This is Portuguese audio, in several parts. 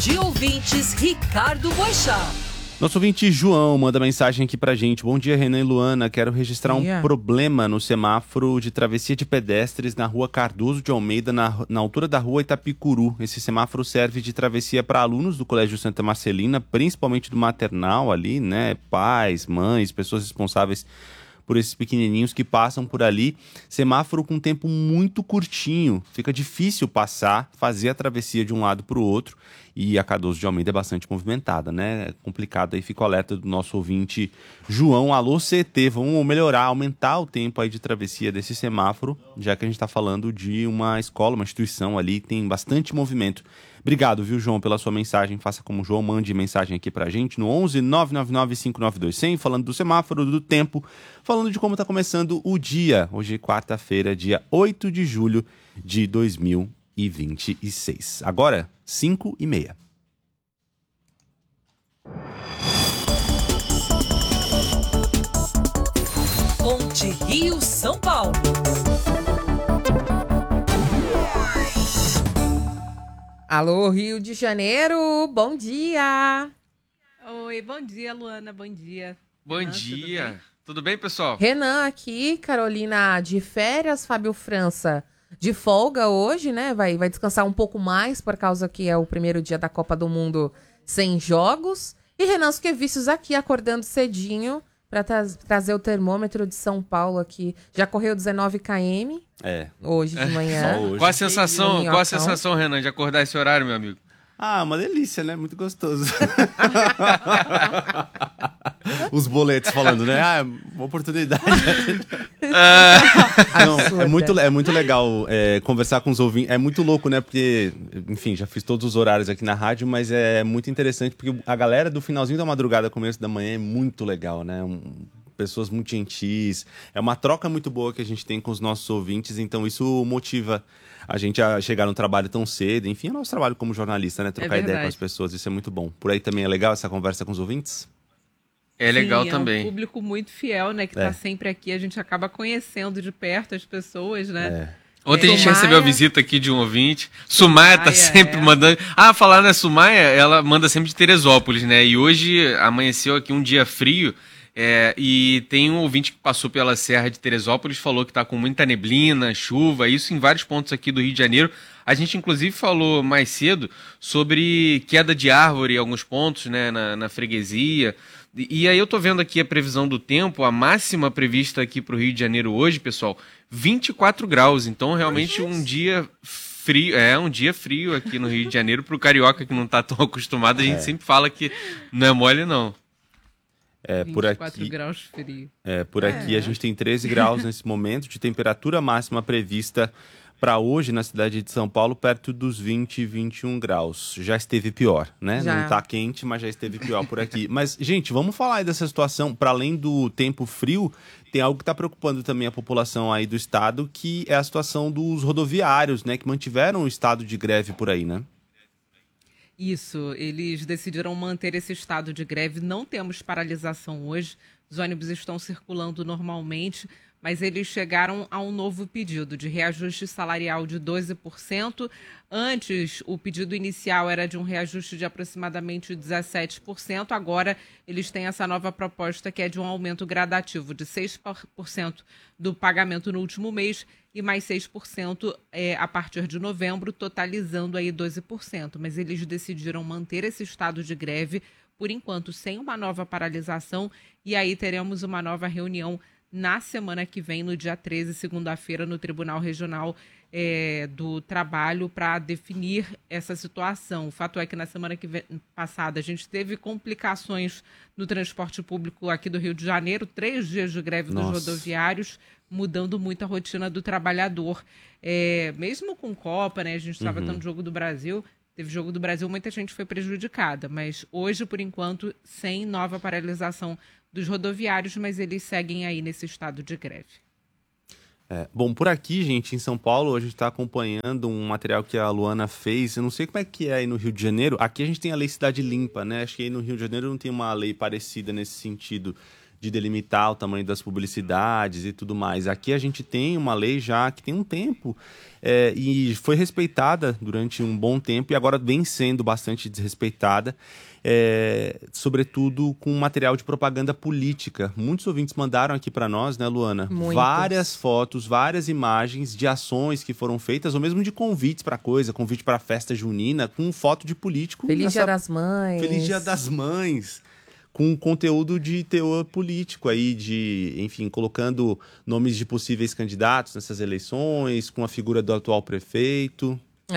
De ouvintes, Ricardo Boechat. Nosso ouvinte João manda mensagem aqui pra gente. Bom dia, Renan e Luana. Quero registrar um problema no semáforo de travessia de pedestres na rua Cardoso de Almeida, na altura da rua Itapicuru. Esse semáforo serve de travessia para alunos do Colégio Santa Marcelina, principalmente do maternal ali, né? Pais, mães, pessoas responsáveis por esses pequenininhos que passam por ali. Semáforo com tempo muito curtinho. Fica difícil passar, fazer a travessia de um lado para o outro. E a Cardoso de Almeida é bastante movimentada, né? É complicado. Aí fica o alerta do nosso ouvinte João. Alô, CT, vamos melhorar, aumentar o tempo aí de travessia desse semáforo, já que a gente está falando de uma escola, uma instituição ali, tem bastante movimento. Obrigado, viu, João, pela sua mensagem. Faça como o João, mande mensagem aqui pra gente no 11 999 592 100, falando do semáforo, do tempo, falando de como está começando o dia. Hoje, quarta-feira, dia 8 de julho de 2026. Agora, 5h30. Ponte Rio-São Paulo. Alô, Rio de Janeiro, bom dia! Oi, bom dia, Luana, bom dia. Bom Renan, dia! Tudo bem, pessoal? Renan aqui, Carolina de férias, Fábio França de folga hoje, né? Vai descansar um pouco mais por causa que é o primeiro dia da Copa do Mundo sem jogos. E Renan Suquevicius aqui acordando cedinho para trazer o termômetro de São Paulo aqui. Já correu 19 km hoje de manhã. Só hoje. Qual a sensação, Renan, de acordar esse horário, meu amigo? Ah, uma delícia, né? Muito gostoso. Os boletos falando, né? Ah, uma oportunidade. Não, é muito legal conversar com os ouvintes. É muito louco, né? Porque, enfim, já fiz todos os horários aqui na rádio, mas é muito interessante porque a galera do finalzinho da madrugada, começo da manhã é muito legal, né? Pessoas muito gentis. É uma troca muito boa que a gente tem com os nossos ouvintes, então isso motiva a gente a chegar no trabalho tão cedo. Enfim, é o nosso trabalho como jornalista, né? Trocar ideia com as pessoas, isso é muito bom. Por aí também é legal essa conversa com os ouvintes? É legal também. É um público muito fiel, né? Que tá sempre aqui. A gente acaba conhecendo de perto as pessoas, né? Ontem a gente recebeu a visita aqui de um ouvinte. Sumaia tá sempre mandando... falar na Sumaia, ela manda sempre de Teresópolis, né? E hoje amanheceu aqui um dia frio. E tem um ouvinte que passou pela Serra de Teresópolis, falou que tá com muita neblina, chuva, isso em vários pontos aqui do Rio de Janeiro. A gente, inclusive, falou mais cedo sobre queda de árvore em alguns pontos, né, na freguesia. E aí eu tô vendo aqui a previsão do tempo, a máxima prevista aqui pro Rio de Janeiro hoje, pessoal, 24 graus. Então, realmente, um dia frio, um dia frio aqui no Rio de Janeiro. Pro carioca que não tá tão acostumado, a gente sempre fala que não é mole, não. 24 graus frio. Por aqui a gente tem 13 graus nesse momento de temperatura máxima prevista para hoje na cidade de São Paulo, perto dos 20, 21 graus. Já esteve pior, né? Já. Não tá quente, mas já esteve pior por aqui. Mas, gente, vamos falar aí dessa situação. Para além do tempo frio, tem algo que está preocupando também a população aí do estado, que é a situação dos rodoviários, né? Que mantiveram o estado de greve por aí, né? Isso, eles decidiram manter esse estado de greve. Não temos paralisação hoje, os ônibus estão circulando normalmente, mas eles chegaram a um novo pedido de reajuste salarial de 12%. Antes, o pedido inicial era de um reajuste de aproximadamente 17%. Agora, eles têm essa nova proposta que é de um aumento gradativo de 6% do pagamento no último mês e mais 6% a partir de novembro, totalizando aí 12%. Mas eles decidiram manter esse estado de greve, por enquanto, sem uma nova paralisação, e aí teremos uma nova reunião na semana que vem, no dia 13, segunda-feira, no Tribunal Regional do Trabalho, para definir essa situação. O fato é que na semana passada a gente teve complicações no transporte público aqui do Rio de Janeiro, 3 dias de greve dos rodoviários, mudando muito a rotina do trabalhador. Mesmo com Copa, né, a gente estava tendo Jogo do Brasil, teve Jogo do Brasil, muita gente foi prejudicada, mas hoje, por enquanto, sem nova paralisação dos rodoviários, mas eles seguem aí nesse estado de greve. Bom, por aqui, gente, em São Paulo, a gente está acompanhando um material que a Luana fez. Eu não sei como é que é aí no Rio de Janeiro. Aqui a gente tem a Lei Cidade Limpa, né? Acho que aí no Rio de Janeiro não tem uma lei parecida nesse sentido de delimitar o tamanho das publicidades e tudo mais. Aqui a gente tem uma lei já que tem um tempo e foi respeitada durante um bom tempo e agora vem sendo bastante desrespeitada, sobretudo com material de propaganda política. Muitos ouvintes mandaram aqui para nós, né, Luana? Muitos. Várias fotos, várias imagens de ações que foram feitas, ou mesmo de convites para convite para festa junina, com foto de político. Feliz Dia das Mães. Feliz Dia das Mães. Com conteúdo de teor político aí, enfim, colocando nomes de possíveis candidatos nessas eleições, com a figura do atual prefeito.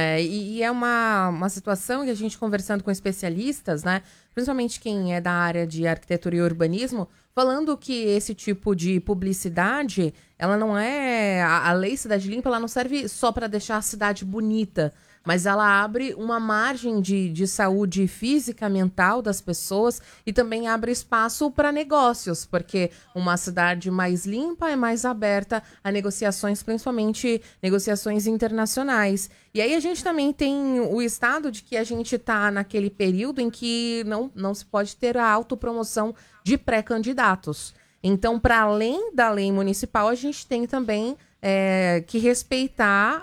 E é uma situação que a gente conversando com especialistas, né, principalmente quem é da área de arquitetura e urbanismo, falando que esse tipo de publicidade, ela não é... A Lei Cidade Limpa, ela não serve só para deixar a cidade bonita, mas ela abre uma margem de saúde física, mental das pessoas e também abre espaço para negócios, porque uma cidade mais limpa é mais aberta a negociações, principalmente negociações internacionais. E aí a gente também tem o estado de que a gente está naquele período em que não se pode ter a autopromoção de pré-candidatos. Então, para além da lei municipal, a gente tem também que respeitar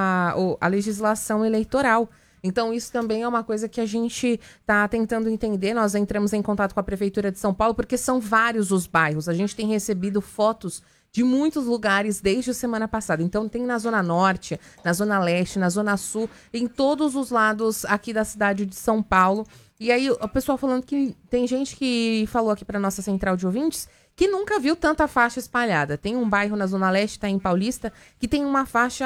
a legislação eleitoral. Então, isso também é uma coisa que a gente está tentando entender. Nós entramos em contato com a Prefeitura de São Paulo, porque são vários os bairros. A gente tem recebido fotos de muitos lugares desde a semana passada. Então, tem na Zona Norte, na Zona Leste, na Zona Sul, em todos os lados aqui da cidade de São Paulo. E aí, o pessoal falando que tem gente que falou aqui para nossa central de ouvintes que nunca viu tanta faixa espalhada. Tem um bairro na Zona Leste, tá em Paulista, que tem uma faixa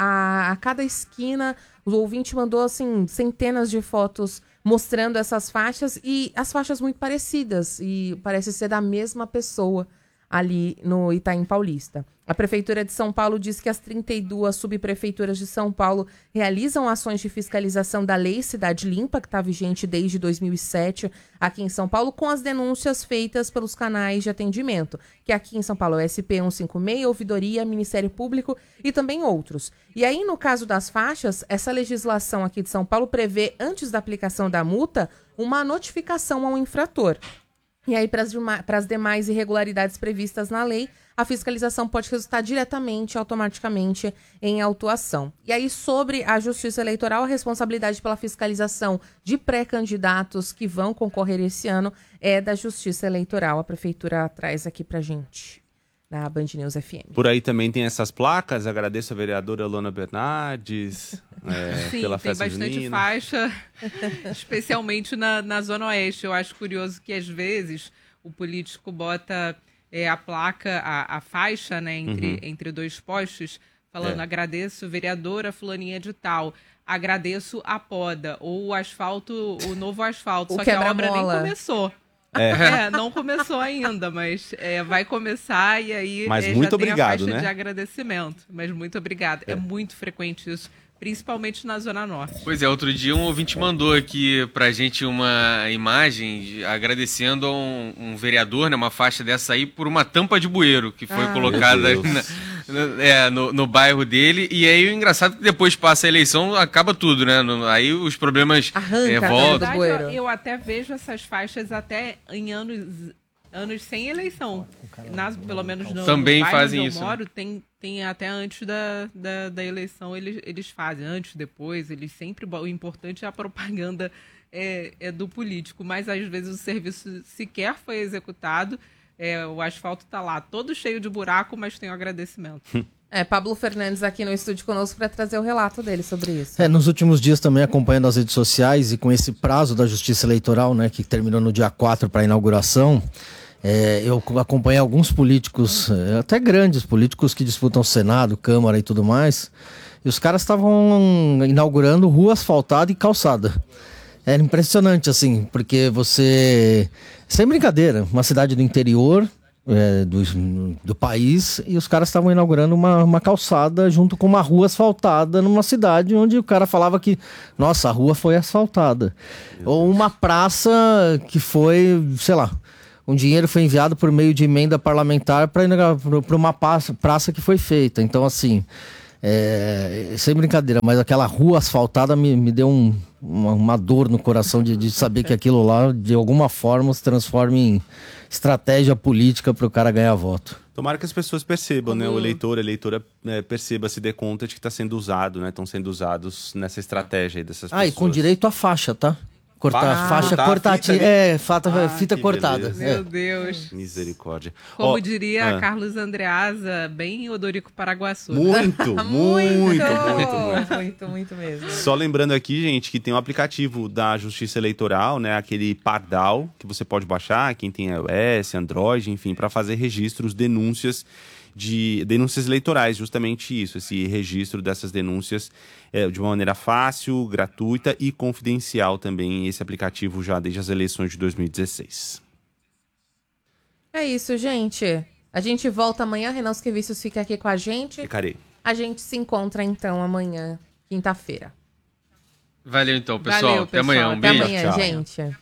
a cada esquina. O ouvinte mandou, assim, centenas de fotos mostrando essas faixas e as faixas muito parecidas. E parece ser da mesma pessoa ali no Itaim Paulista. A Prefeitura de São Paulo diz que as 32 subprefeituras de São Paulo realizam ações de fiscalização da Lei Cidade Limpa, que está vigente desde 2007 aqui em São Paulo, com as denúncias feitas pelos canais de atendimento, que aqui em São Paulo é o SP156, Ouvidoria, Ministério Público e também outros. E aí, no caso das faixas, essa legislação aqui de São Paulo prevê, antes da aplicação da multa, uma notificação ao infrator. E aí, para as demais irregularidades previstas na lei, a fiscalização pode resultar diretamente, automaticamente, em autuação. E aí, sobre a Justiça Eleitoral, a responsabilidade pela fiscalização de pré-candidatos que vão concorrer esse ano é da Justiça Eleitoral. A Prefeitura traz aqui pra gente, na Band News FM. Por aí também tem essas placas. Agradeço a vereadora Luana Bernardes pela festa junina. Tem bastante faixa, especialmente na Zona Oeste. Eu acho curioso que, às vezes, o político bota a placa, a faixa, né, entre dois postes, falando agradeço vereadora fulaninha de tal, agradeço a poda, ou o asfalto, o novo asfalto, só que a obra nem começou. Não começou ainda, mas vai começar e aí mas já muito tem obrigado, a faixa né? de agradecimento. Mas muito obrigado. É muito frequente isso, principalmente na Zona Norte. Pois é, outro dia um ouvinte mandou aqui pra gente uma imagem agradecendo a um vereador, né, uma faixa dessa aí, por uma tampa de bueiro que foi colocada no bairro dele. E aí o engraçado é que depois passa a eleição, acaba tudo, né? Aí os problemas voltam. Na verdade, eu até vejo essas faixas até em anos sem eleição. Pelo menos no também bairro fazem onde eu isso, moro, tem até antes da eleição, eles fazem, antes, depois, eles sempre... O importante é a propaganda do político, mas às vezes o serviço sequer foi executado, o asfalto está lá, todo cheio de buraco, mas tem um agradecimento. Pablo Fernandes aqui no estúdio conosco para trazer o relato dele sobre isso. Nos últimos dias também acompanhando as redes sociais e com esse prazo da Justiça Eleitoral, né, que terminou no dia 4 para a inauguração, eu acompanhei alguns políticos, até grandes políticos que disputam Senado, Câmara e tudo mais, e os caras estavam inaugurando rua asfaltada e calçada. Era impressionante, assim, porque sem brincadeira, uma cidade do interior do país, e os caras estavam inaugurando uma calçada junto com uma rua asfaltada numa cidade onde o cara falava que, nossa, a rua foi asfaltada. Ou uma praça que foi, sei lá, um dinheiro foi enviado por meio de emenda parlamentar para uma praça que foi feita. Então, assim, Sem brincadeira, mas aquela rua asfaltada me deu uma dor no coração de saber que aquilo lá, de alguma forma, se transforma em estratégia política para o cara ganhar voto. Tomara que as pessoas percebam, né? O eleitor, a eleitora perceba, se dê conta de que está sendo usado, né? Estão sendo usados nessa estratégia aí dessas pessoas. E com direito à faixa, tá? Cortar faixa, fita cortada. Meu Deus. Misericórdia. Como diria Carlos Andreasa, bem Odorico Paraguaçu. Muito mesmo. Só lembrando aqui, gente, que tem um aplicativo da Justiça Eleitoral, né? Aquele Pardal, que você pode baixar, quem tem iOS, Android, enfim, para fazer registros, denúncias eleitorais, justamente isso, esse registro dessas denúncias de uma maneira fácil, gratuita e confidencial também, esse aplicativo já desde as eleições de 2016. É isso, gente. A gente volta amanhã, Renan Esquivicius fica aqui com a gente. Ficarei. A gente se encontra então amanhã, quinta-feira. Valeu então, pessoal. Valeu, Até amanhã. Um Até beijo. amanhã, Tchau. gente.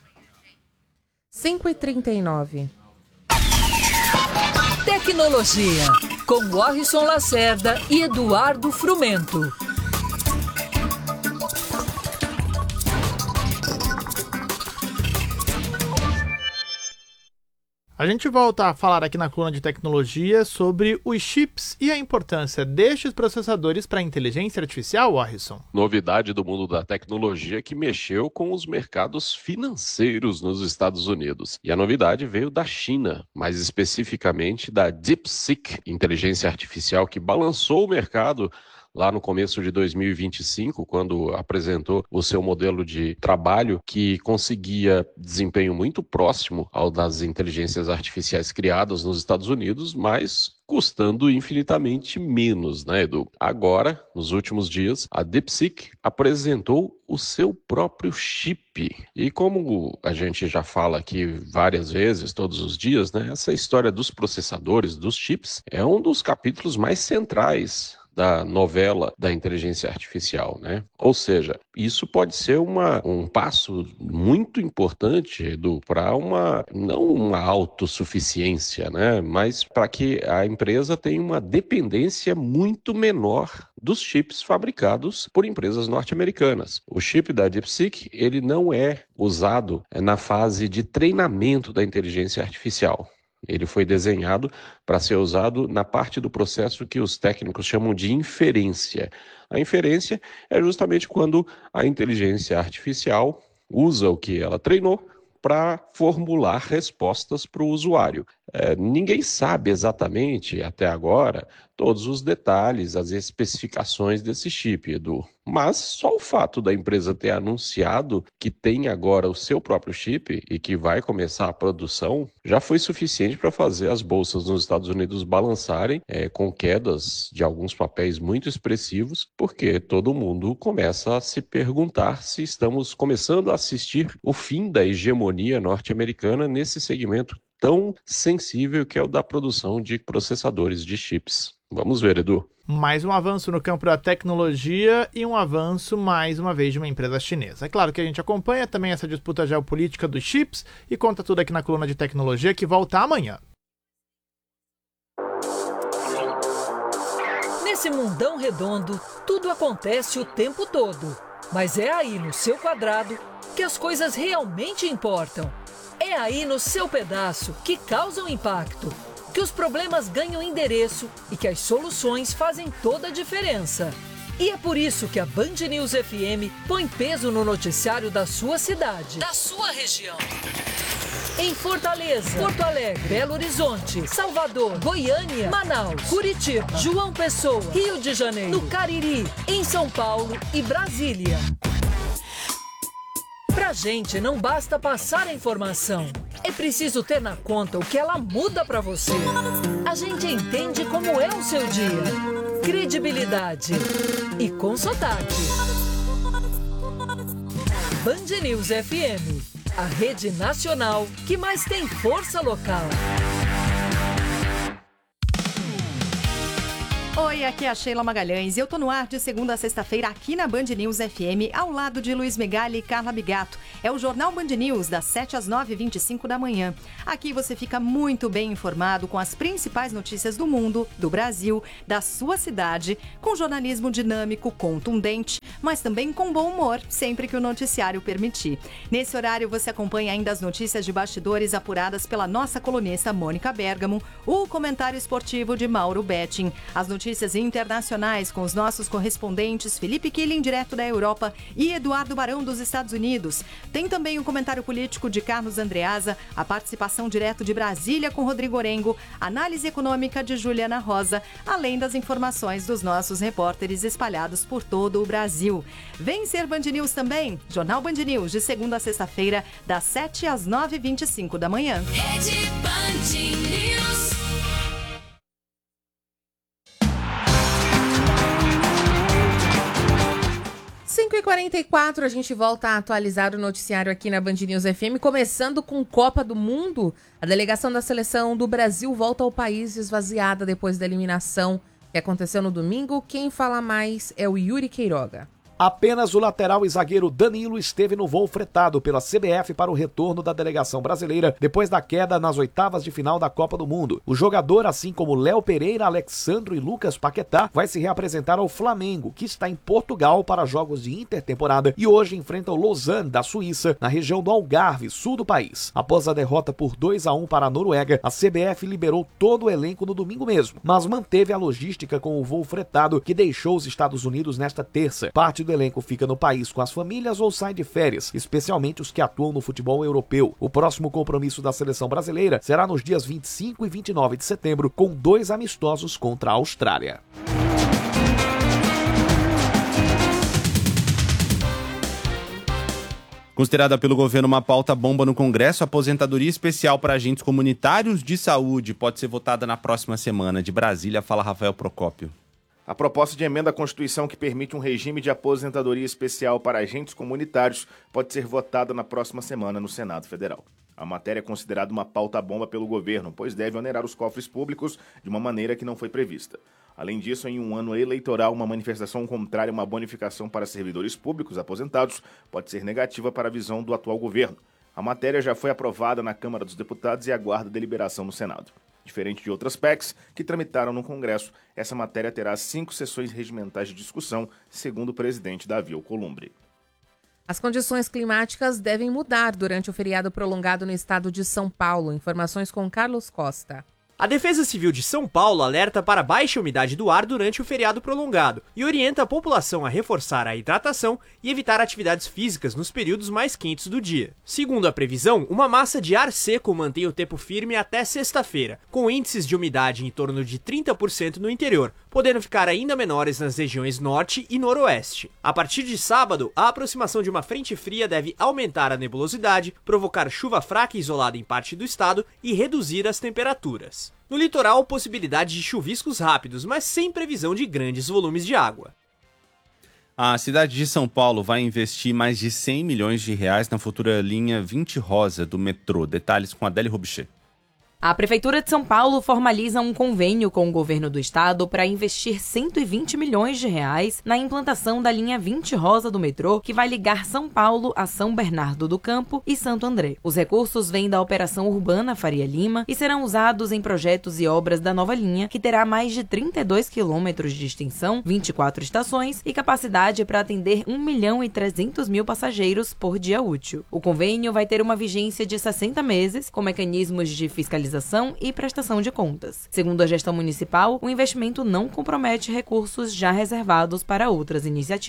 5h39. Tecnologia, com Warrison Lacerda e Eduardo Frumento. A gente volta a falar aqui na coluna de tecnologia sobre os chips e a importância destes processadores para a inteligência artificial, Warrison. Novidade do mundo da tecnologia que mexeu com os mercados financeiros nos Estados Unidos. E a novidade veio da China, mais especificamente da DeepSeek, inteligência artificial que balançou o mercado lá no começo de 2025, quando apresentou o seu modelo de trabalho que conseguia desempenho muito próximo ao das inteligências artificiais criadas nos Estados Unidos, mas custando infinitamente menos, né, Edu? Agora, nos últimos dias, a DeepSeek apresentou o seu próprio chip. E como a gente já fala aqui várias vezes, todos os dias, né, essa história dos processadores, dos chips, é um dos capítulos mais centrais da novela da inteligência artificial, né? Ou seja, isso pode ser um passo muito importante, Edu, para não uma autossuficiência, né? Mas para que a empresa tenha uma dependência muito menor dos chips fabricados por empresas norte-americanas. O chip da DeepSeek, ele não é usado na fase de treinamento da inteligência artificial. Ele foi desenhado para ser usado na parte do processo que os técnicos chamam de inferência. A inferência é justamente quando a inteligência artificial usa o que ela treinou para formular respostas para o usuário. Ninguém sabe exatamente, até agora, todos os detalhes, as especificações desse chip, Edu. Mas só o fato da empresa ter anunciado que tem agora o seu próprio chip e que vai começar a produção, já foi suficiente para fazer as bolsas nos Estados Unidos balançarem com quedas de alguns papéis muito expressivos, porque todo mundo começa a se perguntar se estamos começando a assistir o fim da hegemonia norte-americana nesse segmento tão sensível que é o da produção de processadores de chips. Vamos ver, Edu. Mais um avanço no campo da tecnologia e um avanço, mais uma vez, de uma empresa chinesa. É claro que a gente acompanha também essa disputa geopolítica dos chips e conta tudo aqui na coluna de tecnologia que volta amanhã. Nesse mundão redondo, tudo acontece o tempo todo. Mas é aí no seu quadrado que as coisas realmente importam. É aí no seu pedaço que causam impacto, que os problemas ganham endereço e que as soluções fazem toda a diferença. E é por isso que a Band News FM põe peso no noticiário da sua cidade, da sua região. Em Fortaleza, Porto Alegre, Belo Horizonte, Salvador, Goiânia, Manaus, Curitiba, João Pessoa, Rio de Janeiro, no Cariri, em São Paulo e Brasília. Pra gente não basta passar a informação, é preciso ter na conta o que ela muda pra você. A gente entende como é o seu dia, credibilidade e com sotaque. Band News FM, a rede nacional que mais tem força local. Oi, aqui é a Sheila Magalhães e eu tô no ar de segunda a sexta-feira aqui na Band News FM, ao lado de Luiz Megali e Carla Bigato. É o Jornal Band News, das 7 às 9h25 da manhã. Aqui você fica muito bem informado com as principais notícias do mundo, do Brasil, da sua cidade, com jornalismo dinâmico, contundente, mas também com bom humor, sempre que o noticiário permitir. Nesse horário você acompanha ainda as notícias de bastidores apuradas pela nossa colunista Mônica Bergamo, o comentário esportivo de Mauro Betting, as notícias internacionais com os nossos correspondentes Felipe Killing, direto da Europa, e Eduardo Barão, dos Estados Unidos. Tem também o comentário político de Carlos Andreasa, a participação direto de Brasília com Rodrigo Orengo, análise econômica de Juliana Rosa, além das informações dos nossos repórteres espalhados por todo o Brasil. Vem ser Band News também, Jornal Band News, de segunda a sexta-feira, das 7 às 9h25 da manhã. Rede Band News. Às 5h44, a gente volta a atualizar o noticiário aqui na Band News FM, começando com Copa do Mundo. A delegação da seleção do Brasil volta ao país esvaziada depois da eliminação que aconteceu no domingo. Quem fala mais é o Yuri Queiroga. Apenas o lateral e zagueiro Danilo esteve no voo fretado pela CBF para o retorno da delegação brasileira depois da queda nas oitavas de final da Copa do Mundo. O jogador, assim como Léo Pereira, Alexandro e Lucas Paquetá, vai se reapresentar ao Flamengo, que está em Portugal para jogos de intertemporada e hoje enfrenta o Lausanne, da Suíça, na região do Algarve, sul do país. Após a derrota por 2-1 para a Noruega, a CBF liberou todo o elenco no domingo mesmo, mas manteve a logística com o voo fretado que deixou os Estados Unidos nesta terça. Parte do elenco fica no país com as famílias ou sai de férias, especialmente os que atuam no futebol europeu. O próximo compromisso da seleção brasileira será nos dias 25 e 29 de setembro, com 2 amistosos contra a Austrália. Considerada pelo governo uma pauta bomba no Congresso, a aposentadoria especial para agentes comunitários de saúde pode ser votada na próxima semana. De Brasília, fala Rafael Procópio. A proposta de emenda à Constituição que permite um regime de aposentadoria especial para agentes comunitários pode ser votada na próxima semana no Senado Federal. A matéria é considerada uma pauta-bomba pelo governo, pois deve onerar os cofres públicos de uma maneira que não foi prevista. Além disso, em um ano eleitoral, uma manifestação contrária a uma bonificação para servidores públicos aposentados pode ser negativa para a visão do atual governo. A matéria já foi aprovada na Câmara dos Deputados e aguarda deliberação no Senado. Diferente de outras PECs que tramitaram no Congresso, essa matéria terá 5 sessões regimentais de discussão, segundo o presidente Davi Alcolumbre. As condições climáticas devem mudar durante o feriado prolongado no estado de São Paulo. Informações com Carlos Costa. A Defesa Civil de São Paulo alerta para baixa umidade do ar durante o feriado prolongado e orienta a população a reforçar a hidratação e evitar atividades físicas nos períodos mais quentes do dia. Segundo a previsão, uma massa de ar seco mantém o tempo firme até sexta-feira, com índices de umidade em torno de 30% no interior, podendo ficar ainda menores nas regiões norte e noroeste. A partir de sábado, a aproximação de uma frente fria deve aumentar a nebulosidade, provocar chuva fraca e isolada em parte do estado e reduzir as temperaturas. No litoral, possibilidade de chuviscos rápidos, mas sem previsão de grandes volumes de água. A cidade de São Paulo vai investir mais de 100 milhões de reais na futura linha 20 Rosa do metrô. Detalhes com Adélie Robuchet. A Prefeitura de São Paulo formaliza um convênio com o governo do estado para investir 120 milhões de reais na implantação da linha 20 Rosa do metrô, que vai ligar São Paulo a São Bernardo do Campo e Santo André. Os recursos vêm da Operação Urbana Faria Lima e serão usados em projetos e obras da nova linha, que terá mais de 32 quilômetros de extensão, 24 estações e capacidade para atender 1.300.000 passageiros por dia útil. O convênio vai ter uma vigência de 60 meses, com mecanismos de fiscalização e prestação de contas. Segundo a gestão municipal, o investimento não compromete recursos já reservados para outras iniciativas.